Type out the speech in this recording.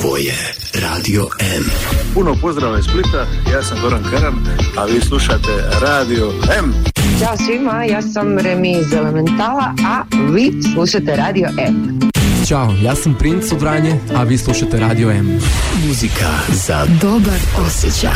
Ovo je Radio M. Puno pozdrava iz Splita, ja sam Goran Karan, a vi slušate Radio M. Ćao svima, ja sam Remi iz Elementala, a vi slušate Radio M. Ćao, ja sam Princ od Vranje, a vi slušate Radio M. Muzika za dobar osjećaj.